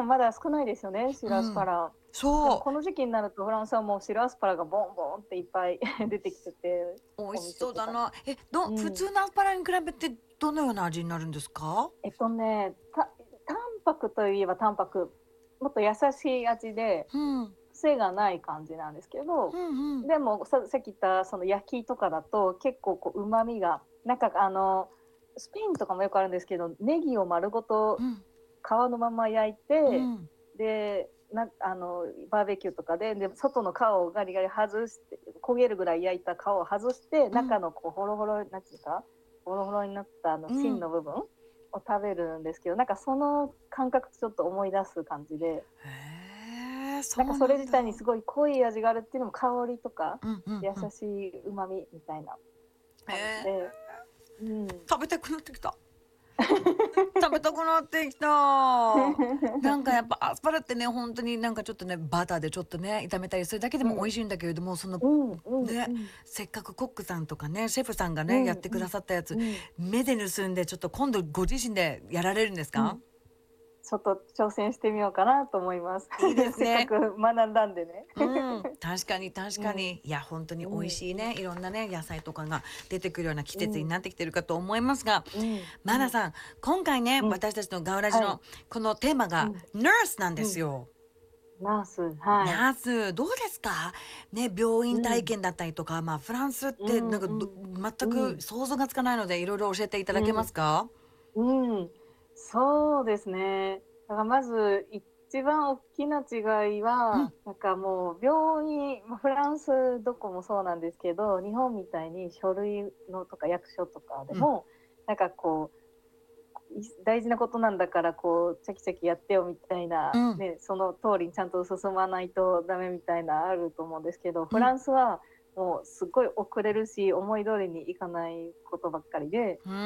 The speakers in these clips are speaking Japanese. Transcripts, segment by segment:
まだ少ないですよね、白アスパラ。でもそこの時期になるとフランスはもう白アスパラがボンボンっていっぱい出てきてて、 う、美味おし店とかに。 そうだな。普うん。 通のアスパラに比べてどのような味になるんですか？ 淡白といえば淡白、もっと優しい味で、 うん。 癖がない感じなんですけど、 うんうん。 でもさっき言ったその焼きとかだと結構こう旨味が、なんかスペインとかもよくあるんですけど、ネギを丸ごとうん。 皮のまま焼いて、 うん。 でバーベキューとかで外の皮をガリガリ外して焦げるぐらい焼いた皮を外して、 うん。 中のこうホロホロなんていうかホロホロになったうん。 芯の部分を食べるんですけど、なんかその感覚ちょっと思い出す感じで、 へえ、そなんかうなんだ。 それ自体にすごい濃い味があるっていうのも香りとかうんうん優うん。 しい旨味みたいなへ感じえ、 で、うん。 食べたくなってきた。食べたくなってきた。なんかやっぱアスパラってね、本当になんかちょっとね、バターでちょっとね、炒めたりするだけでも美味しいんだけれども、そのうんうんね、 うんせっかくコックさんとかね、シェフさんがね、やうんってくださったやつ、 うん目で盗んでちょっと今度ご自身でやられるんですか？ うん、ちょっと挑戦してみようかなと思います。 いいでせっかすね。 く学んだんでね。 うん、確かに確うん、 かに。いや、本当に美味うん、 しいね、いろんなね、野菜とかが出てくるような季節にうん、 なってきてるかと思いますが、 うん、うん、 マナさん、今回ね、 うん、 私たちのガウラジはい、 のこのテーマがうん、 ナースなんでうん、 すよ。 ナース、はい、 ナース、どうですかね、病院体うん、 験だったりとか、フランスっうてなんかん、 全うん、 く想像がつかないので、いろいろ教えていただけうん、 ますか？ うん、そうですね。だからまず一番大きな違いは、 うん、 なんかもう病院、フランスどこもそうなんですけど、日本みたいに書類のとか役所とかでうん、 も、なんかこう大事なことなんだからこうチャキチャキやってよみたいな、 うん、 ね、その通りにちゃんと進まないとダメみたいなあると思うんですけど、フラうん、 ンスはもうすごい遅れるし思い通りにいかないことばっかりで、 うん、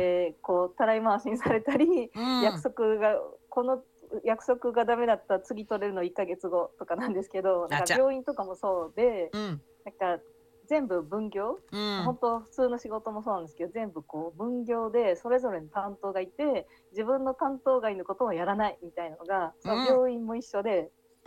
でこうたらい回しにされたり、 う約ん。 束がこの約束がダメだったら次取れるの1ヶ月後とかなんですけど、だからあちゃ。 病院とかもそうで、 うん、 なんか全部分業、 うん、 本当普通の仕事もそうなんですけど、全部こう分業でそれぞれの担当がいて、自分の担当外のことをやらないみたいなのが、そのうん、 病院も一緒で、 うん。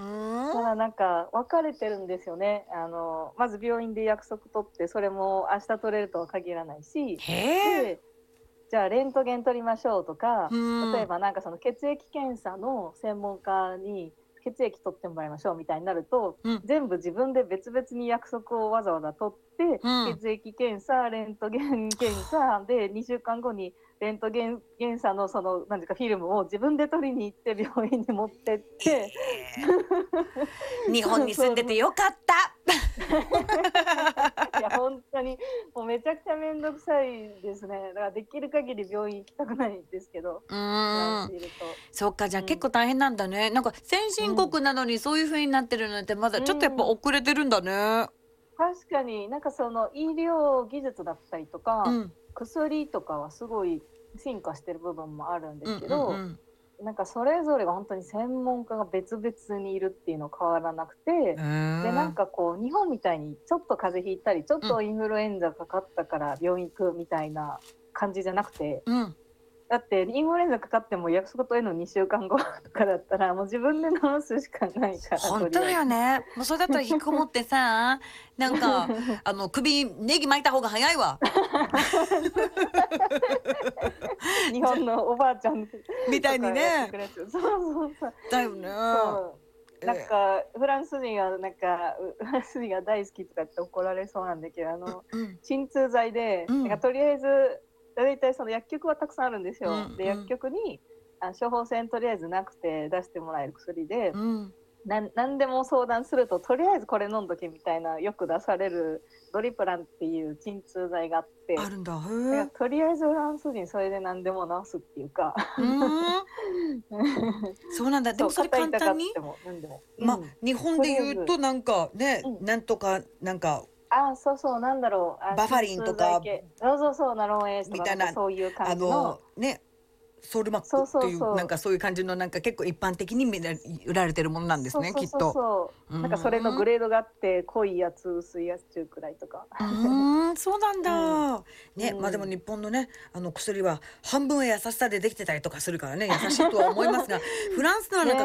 だからなんか分かれてるんですよね。まず病院で約束取って、それも明日取れるとは限らないし、 へえ。 で、じゃあレントゲン取りましょうとか、 う例えん、 ばなんかその血液検査の専門家に血液取ってもらいましょうみたいになると、 うん、 全部自分で別々に約束をわざわざ取って、 うん。 血液検査、レントゲン検査で2週間後にレントゲン検査のその何ですかフィルムを自分で取りに行って病院に持ってって、 日本に住んでてそうよかった。 いや本当にもうめちゃくちゃ面倒くさいですね。だからできる限り病院行きたくないんですけど、 うフランーん。 スいると。 そっか、じゃあ結構うん、 大変なんだね。なんか先進うん、 国なのにそういう風になってるのってまだうちょっとやっぱん。 遅れてるんだね。 確かになんかその医療技術だったりとか、 うん。 薬とかはすごい進化してる部分もあるんでうんうすけど、 んうん。 なんかそれぞれが本当に専門家が別々にいるっていうの変わらなくへて、で、なんえ。 かこう日本みたいにちょっと風邪ひいたり、ちょっうん。 とインフルエンザかかったから病院行くみたいな感じじゃなくて、 うん。 だってインフルエンザかかっても約束取れるの2週間後とかだったらもう自分で治すしかないから、 本当だとりあえず。 よね。もうそれだったら引きこもってさ、なんか、首ネギ巻いた方が早いわ。 日じゃ、 本のおばあちゃんみたいとかやってにね。 くるやつ。そうそうそう。 だよね。 そう。なんえ、 か、フランス人は、フランス人が大好きとかって怒られそうなんだけど、 うん。 鎮痛剤で、 うん。 とりあえず、大体その薬局はたくさんあるんですうんよ。で、薬うん。 局に処方箋とりあえずなくて出してもらえる薬で、 うん。 なんでも相談すると、とりあえずこれ飲んどけみたいな、よく出されるドリプランっていう鎮痛剤があって、 あるんだ。 だからへえ。 とりあえずフランス人それで何でも治すっていうか、 うーん。そうなんだ。でそう、 もそれ肩痛か簡単に、 っても何でも。うん。 日本とでりあえず、 言うとなんかね、 うん。 なんとか、なんか、 そうそう、なんだろう、鎮バファリンとか痛剤系。そうそうそう、ナロンエースとかなんかみたいな、 そういう感じの、 ね、ソウルマックそうっていう、なんそうそう、 かそういう感じのなんか結構一般的に売られてるものなんですね、 そうそうそうきっと。 そうーう。なんかそれのグん。 レードがあって、濃いやつ、薄いやつ、中くらいとか。 うーん、そうなんうん。 だ。ね、でもうん。 日本のね、薬は半分は優しさでできてたりとかするからね、優しいとは思いますが、フランスのはなんか